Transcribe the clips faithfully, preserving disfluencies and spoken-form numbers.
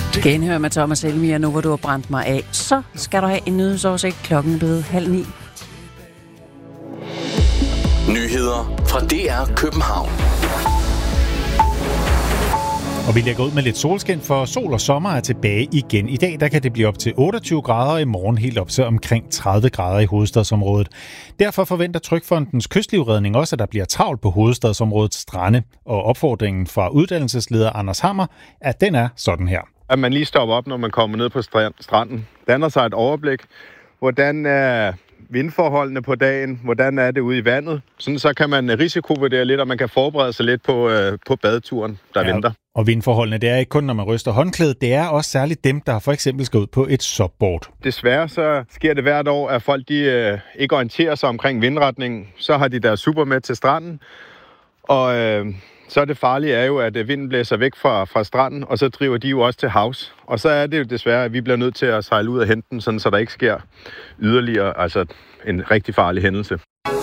Genhør med Thomas Helmier, nu hvor du har brændt mig af. Så skal du have en nyhedsoversigt. Klokken blevet halv ni. Nyheder fra D R København. Og vi lægger ud med lidt solskin, for sol og sommer er tilbage igen. I dag der kan det blive op til otteogtyve grader, og i morgen helt op til omkring tredive grader i hovedstadsområdet. Derfor forventer Trygfondens Kystlivredning også, at der bliver travlt på hovedstadsområdets strande. Og opfordringen fra uddannelsesleder Anders Hammer, at den er sådan her. At man lige stopper op, når man kommer ned på stranden. Danner sig et overblik. Hvordan er vindforholdene på dagen? Hvordan er det ude i vandet? Sådan så kan man risikovurdere lidt, og man kan forberede sig lidt på, øh, på badeturen, der ja, venter. Og vindforholdene, det er ikke kun, når man ryster håndklædet. Det er også særligt dem, der for eksempel skal ud på et subboard. Desværre så sker det hvert år, at folk de, øh, ikke orienterer sig omkring vindretningen. Så har de deres super med til stranden, og øh, så er det farlige er jo, at vinden blæser væk fra, fra stranden, og så driver de jo også til havs. Og så er det jo desværre, at vi bliver nødt til at sejle ud og hente den, sådan, så der ikke sker yderligere, altså en rigtig farlig hændelse.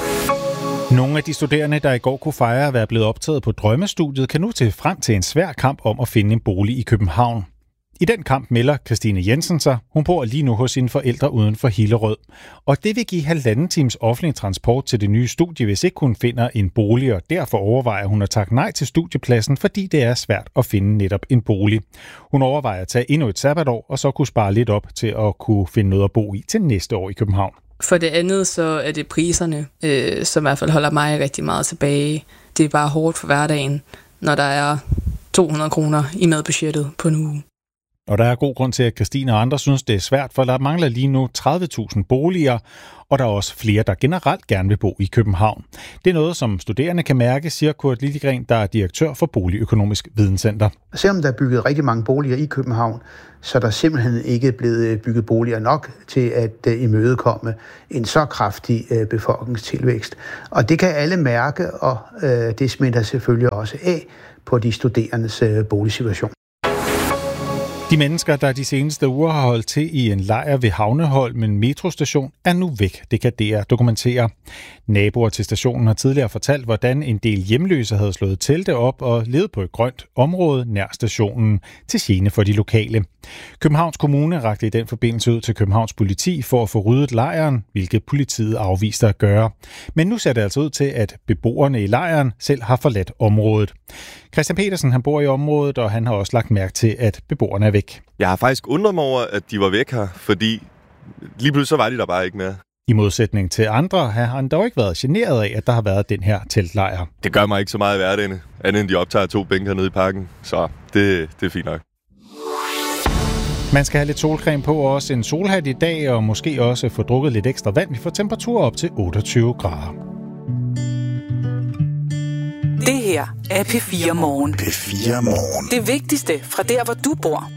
Nogle af de studerende, der i går kunne fejre at være blevet optaget på drømmestudiet, kan nu til frem til en svær kamp om at finde en bolig i København. I den kamp melder Christine Jensen sig. Hun bor lige nu hos sine forældre uden for Hillerød. Og det vil give halvanden times offentlig transport til det nye studie, hvis ikke hun finder en bolig, og derfor overvejer hun at takke nej til studiepladsen, fordi det er svært at finde netop en bolig. Hun overvejer at tage endnu et sabbatår, og så kunne spare lidt op til at kunne finde noget at bo i til næste år i København. For det andet, så er det priserne, øh, som i hvert fald holder mig rigtig meget tilbage. Det er bare hårdt for hverdagen, når der er to hundrede kroner i madbudgettet på en uge. Og der er god grund til, at Christine og andre synes, det er svært, for der mangler lige nu tredive tusind boliger, og der er også flere, der generelt gerne vil bo i København. Det er noget, som studerende kan mærke, siger Kurt Lillegren, der er direktør for Boligøkonomisk Videnscenter. Selvom der er bygget rigtig mange boliger i København, så er der simpelthen ikke blevet bygget boliger nok til at imødekomme en så kraftig befolkningstilvækst. Og det kan alle mærke, og det smitter selvfølgelig også af på de studerendes boligsituation. De mennesker, der de seneste uger har holdt til i en lejr ved Havneholmen metrostation, er nu væk. Det kan D R dokumentere. Naboer til stationen har tidligere fortalt, hvordan en del hjemløse havde slået telte op og levet på et grønt område nær stationen til gene for de lokale. Københavns Kommune rakte i den forbindelse ud til Københavns politi for at få ryddet lejren, hvilket politiet afviste at gøre. Men nu ser det altså ud til, at beboerne i lejren selv har forladt området. Christian Petersen, han bor i området, og han har også lagt mærke til, at beboerne er væk. Jeg har faktisk undret mig over, at de var væk her, fordi lige pludselig så var de der bare ikke mere. I modsætning til andre har han dog ikke været generet af, at der har været den her teltlejr. Det gør mig ikke så meget i hverdagen, andet end de optager to bænke hernede i parken, så det, det er fint nok. Man skal have lidt solcreme på, og også en solhat i dag, og måske også få drukket lidt ekstra vand. Vi får temperaturer op til otteogtyve grader. Det her er P fire Morgen. P fire Morgen. Det vigtigste fra der, hvor du bor.